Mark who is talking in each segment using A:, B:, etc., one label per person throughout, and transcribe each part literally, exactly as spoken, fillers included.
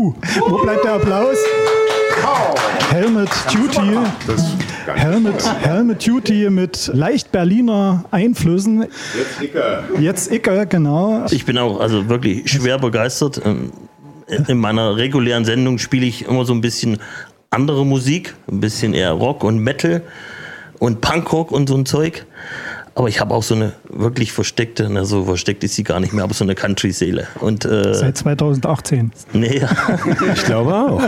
A: Uh, wo bleibt der Applaus? Helmut Duty. Helmut, Helmut Duty mit leicht Berliner Einflüssen.
B: Jetzt Icke.
A: Jetzt Icke, genau.
C: Ich bin auch also wirklich schwer begeistert. In meiner regulären Sendung spiele ich immer so ein bisschen andere Musik, ein bisschen eher Rock und Metal und Punkrock und so ein Zeug. Aber ich habe auch so eine wirklich versteckte, na so versteckt ist sie gar nicht mehr, aber so eine Country-Seele. Und, äh,
A: Seit zwanzig achtzehn.
C: Nee.
B: Ich glaube auch.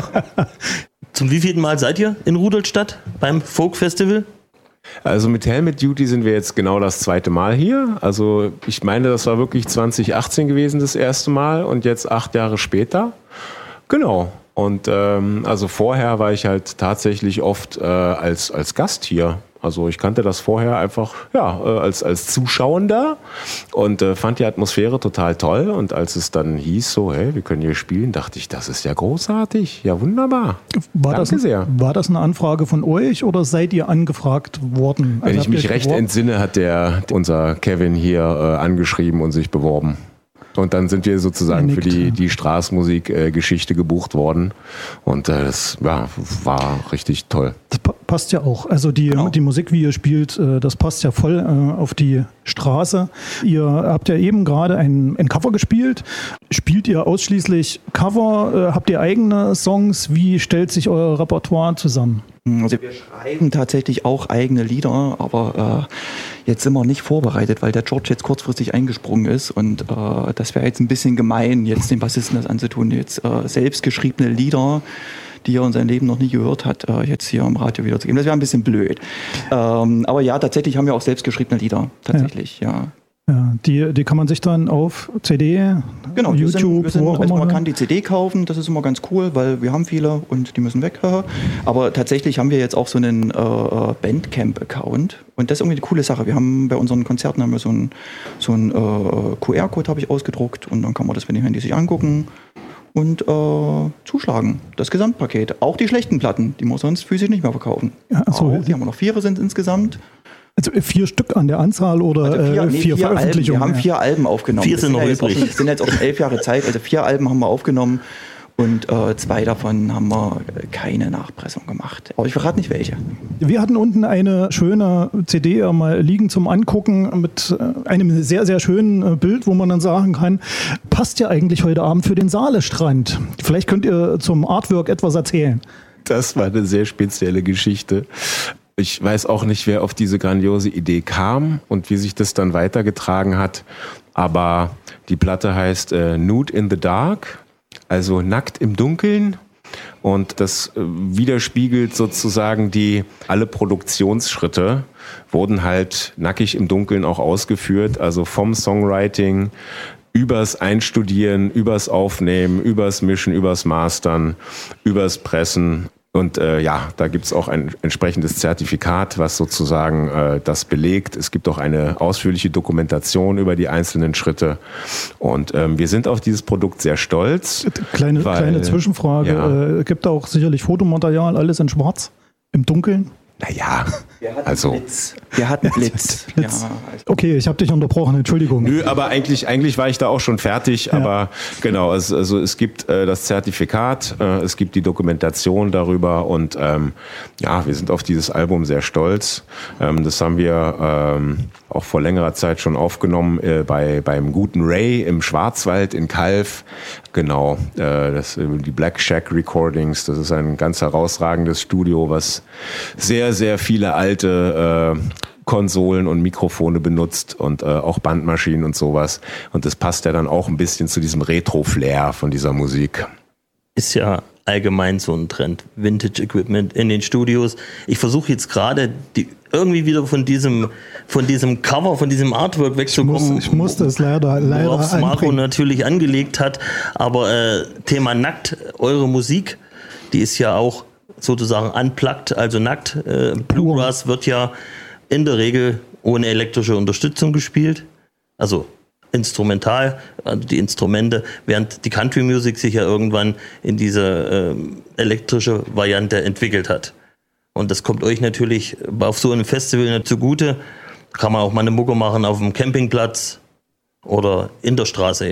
C: Zum wievielten Mal seid ihr in Rudolstadt beim Folk Festival?
B: Also mit Helmut Duty sind wir jetzt genau das zweite Mal hier. Also ich meine, das war wirklich zwanzig achtzehn gewesen das erste Mal und jetzt acht Jahre später. Genau. Und ähm, also vorher war ich halt tatsächlich oft äh, als, als Gast hier. Also ich kannte das vorher einfach ja, äh, als, als Zuschauender und äh, fand die Atmosphäre total toll. Und als es dann hieß so, hey, wir können hier spielen, dachte ich, das ist ja großartig. Ja, wunderbar.
A: War
B: Danke
A: das,
B: sehr.
A: War das eine Anfrage von euch oder seid ihr angefragt worden?
B: Wenn
A: Also
B: ich
A: habt ihr
B: mich
A: euch
B: recht
A: beworben?
B: entsinne, hat der unser Kevin hier äh, angeschrieben und sich beworben. Und dann sind wir sozusagen für die, die Straßmusik-Geschichte gebucht worden. Und äh, das ja, war richtig toll.
A: Das pa- passt ja auch. Also die,
B: Genau.
A: die Musik, wie ihr spielt, äh, das passt ja voll äh, auf die Straße. Ihr habt ja eben gerade ein, ein Cover gespielt. Spielt ihr ausschließlich Cover? Äh, habt ihr eigene Songs? Wie stellt sich euer Repertoire zusammen?
D: Also wir schreiben tatsächlich auch eigene Lieder, aber äh, jetzt sind wir nicht vorbereitet, weil der George jetzt kurzfristig eingesprungen ist und äh, das wäre jetzt ein bisschen gemein, jetzt den Bassisten das anzutun, jetzt äh, selbstgeschriebene Lieder, die er in seinem Leben noch nie gehört hat, äh, jetzt hier im Radio wiederzugeben. Das wäre ein bisschen blöd. Ähm, aber ja, tatsächlich haben wir auch selbstgeschriebene Lieder, tatsächlich, ja. ja.
A: Ja, die, die kann man sich dann auf C D,
D: Genau, wir sind,
A: YouTube,
D: wir sind,
A: wo auch
D: also
A: immer.
D: man kann die C D kaufen, das ist immer ganz cool, weil wir haben viele und die müssen weg. Aber tatsächlich haben wir jetzt auch so einen äh, Bandcamp-Account und das ist irgendwie eine coole Sache. Wir haben bei unseren Konzerten haben wir so einen so einen, äh, Q R-Code habe ich ausgedruckt und dann kann man das mit dem Handy sich angucken und äh, zuschlagen. Das Gesamtpaket. Auch die schlechten Platten, die muss sonst physisch nicht mehr verkaufen.
A: Ja, so.
D: Auch, die haben wir noch vier sind insgesamt.
A: Also vier Stück an der Anzahl oder
D: Also vier,
A: äh,
D: nee,
A: vier,
D: vier Alben.
A: Veröffentlichungen?
D: Wir haben vier Alben aufgenommen.
C: Vier sind
D: Das
C: noch
D: ja jetzt auch
C: übrig.
D: schon- Das sind jetzt auch schon elf Jahre Zeit. Also vier Alben haben wir aufgenommen und äh, zwei davon haben wir äh, keine Nachpressung gemacht. Aber ich verrate nicht welche.
A: Wir hatten unten eine schöne C D mal liegen zum Angucken mit äh, einem sehr, sehr schönen äh, Bild, wo man dann sagen kann, passt ja eigentlich heute Abend für den Saalestrand. Vielleicht könnt ihr zum Artwork etwas erzählen.
B: Das war eine sehr spezielle Geschichte. Ich weiß auch nicht, wer auf diese grandiose Idee kam und wie sich das dann weitergetragen hat. Aber die Platte heißt äh, Nude in the Dark, also nackt im Dunkeln. Und das äh, widerspiegelt sozusagen die, alle Produktionsschritte wurden halt nackig im Dunkeln auch ausgeführt. Also vom Songwriting übers Einstudieren, übers Aufnehmen, übers Mischen, übers Mastern, übers Pressen. Und äh, ja, da gibt's auch ein entsprechendes Zertifikat, was sozusagen äh, das belegt. Es gibt auch eine ausführliche Dokumentation über die einzelnen Schritte. Und ähm, wir sind auf dieses Produkt sehr stolz.
A: Kleine,
B: weil,
A: kleine Zwischenfrage.
B: Ja.
A: Äh, gibt auch sicherlich Fotomaterial, alles in schwarz, im Dunkeln?
B: Naja,
D: Wir hatten
B: also...
D: Blitz. Wir hatten Blitz.
A: Blitz.
D: Ja, also
A: Okay, ich habe dich unterbrochen, Entschuldigung.
B: Nö, aber eigentlich, eigentlich war ich da auch schon fertig. Aber genau, es, also es gibt äh, das Zertifikat, äh, es gibt die Dokumentation darüber und ähm, ja, wir sind auf dieses Album sehr stolz. Ähm, das haben wir ähm, auch vor längerer Zeit schon aufgenommen äh, bei beim guten Ray im Schwarzwald in Calw. Genau, äh, das, die Black Shack Recordings, das ist ein ganz herausragendes Studio, was sehr, sehr viele alte äh, Konsolen und Mikrofone benutzt und äh, auch Bandmaschinen und sowas. Und das passt ja dann auch ein bisschen zu diesem Retro-Flair von dieser Musik.
C: Ist ja allgemein so ein Trend. Vintage-Equipment in den Studios. Ich versuche jetzt gerade die irgendwie wieder von diesem, von diesem Cover, von diesem Artwork wegzukommen.
A: Ich, muss, ich musste es leider, leider
C: Worauf Marco
A: anbringen.
C: natürlich angelegt hat. Aber äh, Thema nackt, eure Musik, die ist ja auch sozusagen unplugged, also nackt. Äh, Bluegrass wird ja in der Regel ohne elektrische Unterstützung gespielt. Also instrumental, also die Instrumente, während die Country Music sich ja irgendwann in diese äh, elektrische Variante entwickelt hat. Und das kommt euch natürlich auf so einem Festival zugute. Kann man auch mal eine Mucke machen auf dem Campingplatz oder in der Straße eben.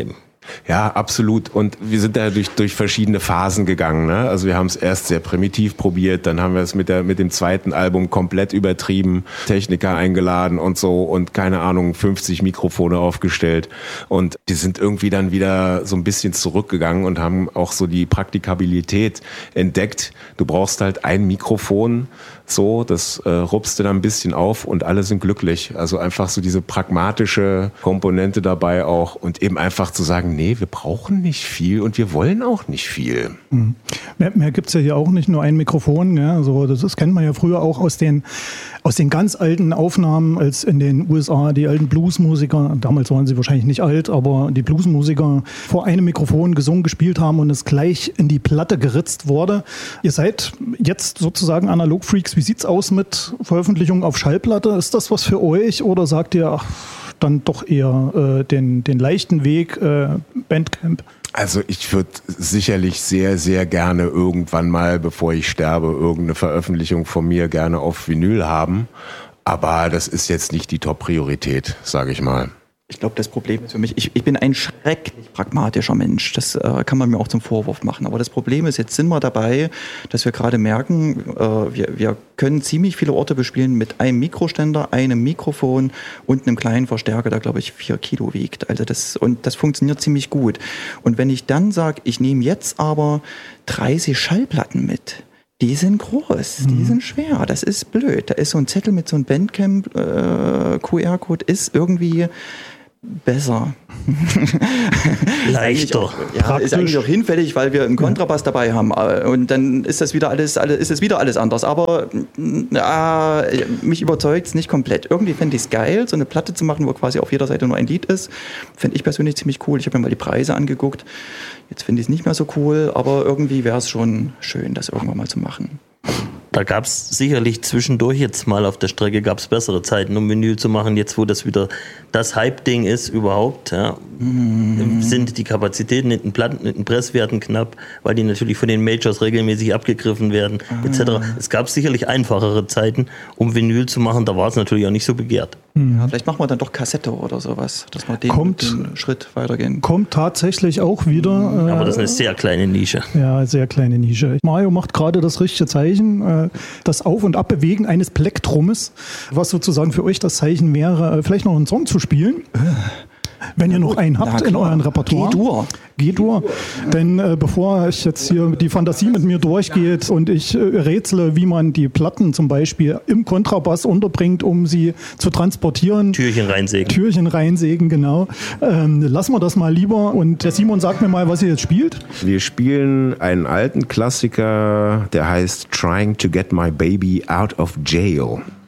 B: Ja, absolut. Und wir sind da durch, durch verschiedene Phasen gegangen. Ne? Also wir haben es erst sehr primitiv probiert, dann haben wir es mit, der, mit dem zweiten Album komplett übertrieben, Techniker eingeladen und so und keine Ahnung, fünfzig Mikrofone aufgestellt. Und die sind irgendwie dann wieder so ein bisschen zurückgegangen und haben auch so die Praktikabilität entdeckt. Du brauchst halt ein Mikrofon, so, das äh, rupst du dann ein bisschen auf und alle sind glücklich. Also einfach so diese pragmatische Komponente dabei auch und eben einfach zu sagen, nee, wir brauchen nicht viel und wir wollen auch nicht viel.
A: Mhm. Mehr, mehr gibt es ja hier auch nicht, nur ein Mikrofon. Ja? Also das, das kennt man ja früher auch aus den, aus den ganz alten Aufnahmen, als in den U S A die alten Bluesmusiker, damals waren sie wahrscheinlich nicht alt, aber die Bluesmusiker vor einem Mikrofon gesungen, gespielt haben und es gleich in die Platte geritzt wurde. Ihr seid jetzt sozusagen Analog-Freaks. Wie sieht's aus mit Veröffentlichung auf Schallplatte? Ist das was für euch oder sagt ihr, ach, dann doch eher äh, den, den leichten Weg äh, Bandcamp?
B: Also ich würde sicherlich sehr, sehr gerne irgendwann mal, bevor ich sterbe, irgendeine Veröffentlichung von mir gerne auf Vinyl haben. Aber das ist jetzt nicht die Top-Priorität, sage ich mal.
D: Ich glaube, das Problem ist für mich, ich, ich bin ein schrecklich pragmatischer Mensch. Das äh, kann man mir auch zum Vorwurf machen. Aber das Problem ist, jetzt sind wir dabei, dass wir gerade merken, äh, wir, wir können ziemlich viele Orte bespielen mit einem Mikroständer, einem Mikrofon und einem kleinen Verstärker, der, glaube ich, vier Kilo wiegt. Also das, und das funktioniert ziemlich gut. Und wenn ich dann sage, ich nehme jetzt aber dreißig Schallplatten mit, die sind groß, die mhm. sind schwer, das ist blöd. Da ist so ein Zettel mit so einem Bandcamp-Q R-Code, äh, ist irgendwie besser.
C: Leichter.
D: Auch, ja, ist eigentlich auch hinfällig, weil wir einen Kontrabass dabei haben. Und dann ist das wieder alles, alles ist es wieder alles anders. Aber ja, mich überzeugt es nicht komplett. Irgendwie fände ich es geil, so eine Platte zu machen, wo quasi auf jeder Seite nur ein Lied ist. Fände ich persönlich ziemlich cool. Ich habe mir mal die Preise angeguckt. Jetzt finde ich es nicht mehr so cool, aber irgendwie wäre es schon schön, das irgendwann mal zu machen.
C: Da gab es sicherlich zwischendurch jetzt mal auf der Strecke gab es bessere Zeiten, um Vinyl zu machen. Jetzt, wo das wieder das Hype-Ding ist überhaupt, ja, mm. sind die Kapazitäten in den Platten, in den Presswerten knapp, weil die natürlich von den Majors regelmäßig abgegriffen werden, ah. et cetera. Es gab sicherlich einfachere Zeiten, um Vinyl zu machen. Da war es natürlich auch nicht so begehrt.
D: Ja, vielleicht machen wir dann doch Kassette oder sowas, dass wir den, kommt, den Schritt weitergehen.
A: Kommt tatsächlich auch wieder.
C: Äh, Aber das ist eine sehr kleine Nische.
A: Ja, sehr kleine Nische. Mario macht gerade das richtige Zeichen, äh, das Auf- und Abbewegen eines Plektrumes, was sozusagen für euch das Zeichen wäre, äh, vielleicht noch einen Song zu spielen. Wenn ihr noch einen habt in eurem Repertoire.
D: G-Dur.
A: G-Dur. Denn äh, bevor ich jetzt hier die Fantasie mit mir durchgeht und ich äh, rätsle, wie man die Platten zum Beispiel im Kontrabass unterbringt, um sie zu transportieren.
C: Türchen reinsägen.
A: Türchen reinsägen, genau. Ähm, lassen wir das mal lieber. Und der Simon sagt mir mal, was ihr jetzt spielt.
B: Wir spielen einen alten Klassiker, der heißt Trying to Get My Baby Out of Jail.